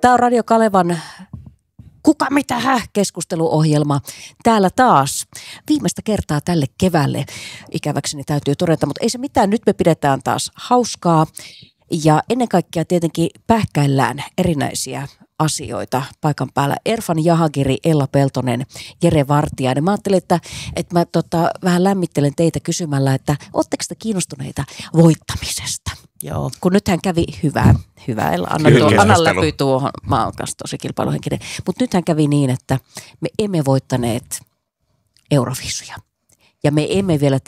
Tämä on Radio Kalevan Kuka mitä keskusteluohjelma täällä taas. Viimeistä kertaa tälle keväälle, ikäväkseni täytyy todeta, mutta ei se mitään. Nyt me pidetään taas hauskaa ja ennen kaikkea tietenkin pähkäillään erinäisiä asioita paikan päällä. Erfan Jahangiri, Ella Peltonen, Jere Vartiainen. Mä ajattelin, että mä vähän lämmittelen teitä kysymällä, että ootteko te kiinnostuneita voittamisesta? Joo, kun nythän kävi hyvä Ella. Anna läpi tuohon, mä oon kanssa tosi kilpailuhenkinen. Mutta nythän kävi niin, että me emme voittaneet Eurovisuja. Ja me emme vielä